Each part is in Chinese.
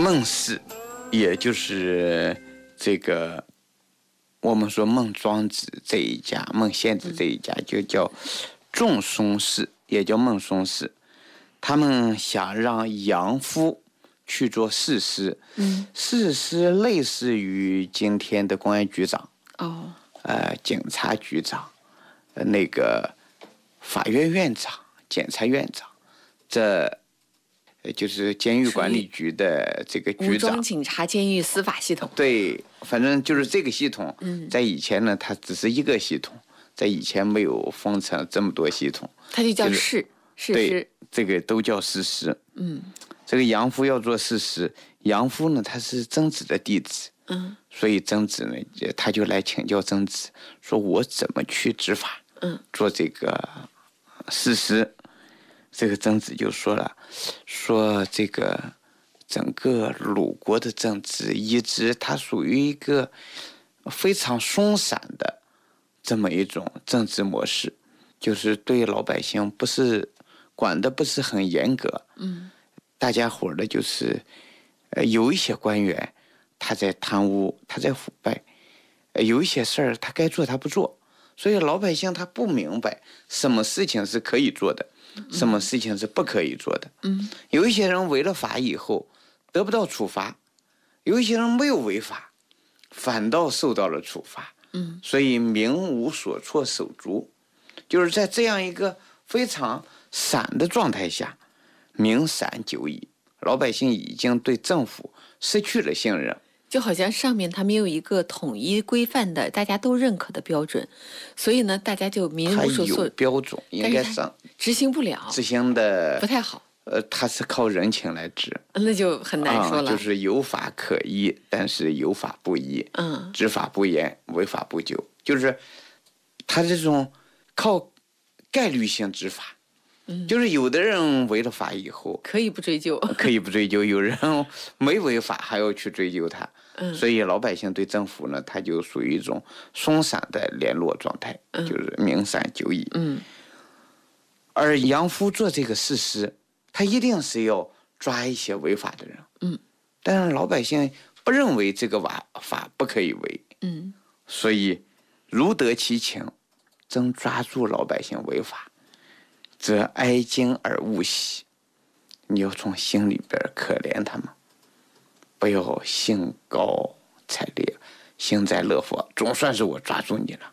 孟氏，也就是这个我们说孟庄子这一家，孟献子这一家就叫仲松氏，也叫孟松氏。他们想让杨夫去做士师，士师类似于今天的公安局长，警察局长，那个法院院长、检察院长，这就是监狱管理局的这个局长。 武装警察、监狱、司法系统。 对，反正就是这个系统。在以前呢，它只是一个系统，在以前没有分成这么多系统， 它就叫士师。 对，这个都叫士师。这个杨夫要做士师，杨夫呢他是曾子的弟子，所以曾子呢他就来请教曾子，说我怎么去执法，做这个士师。这个曾子就说了，说这个整个鲁国的政治一直它属于一个非常松散的这么一种政治模式，就是对老百姓不是管的不是很严格，大家伙的就是有一些官员他在贪污，他在腐败，有一些事儿他该做他不做，所以老百姓他不明白什么事情是可以做的，什么事情是不可以做的。有一些人违了法以后得不到处罚，有一些人没有违法反倒受到了处罚。所以民无所措手足，就是在这样一个非常散的状态下，民散久矣，老百姓已经对政府失去了信任， 就好像上面它没有一个统一规范的大家都认可的标准，所以呢大家就民无所措。 它有标准，应该是执行不了， 执行的不太好。 它是靠人情来治， 那就很难说了。 就是有法可依，但是有法不依，执法不严，违法不究，就是他这种靠概率性执法。就是有的人违了法以后可以不追究， 有人没违法还要去追究他。所以老百姓对政府呢，他就属于一种松散的联络状态，就是民散久矣。而杨夫做这个士师，他一定是要抓一些违法的人。但是老百姓不认为这个法不可以违。所以如得其情，真抓住老百姓违法，则哀矜而勿喜。你要从心里边可怜他们，不要兴高采烈，幸灾乐祸，总算是我抓住你了。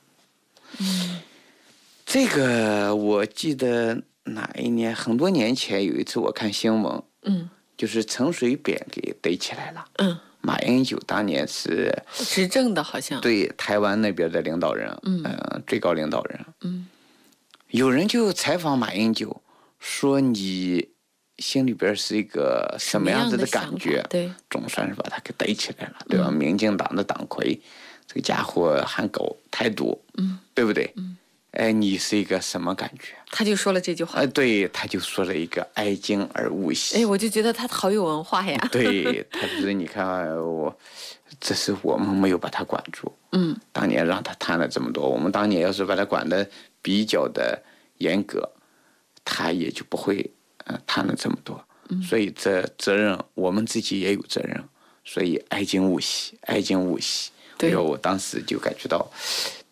这个我记得哪一年，很多年前有一次我看新闻，就是陈水扁给逮起来了。马英九当年是执政的，好像对台湾那边的领导人，最高领导人。有人就采访马英九，说你心里边是一个什么样子的感觉？ 对， 总算是把他给逮起来了，对吧？民进党的党魁，这个家伙还搞台独，对不对？你是一个什么感觉？ 他就说了这句话。 对，他就说了一个哀矜而勿喜。 我就觉得他好有文化呀。 对，他就是你看这是我们没有把他管住。当年让他贪了这么多，我们当年要是把他管得比较的严格，他也就不会贪了这么多。所以这责任我们自己也有责任，所以哀矜勿喜，哀矜勿喜。 对， 我当时就感觉到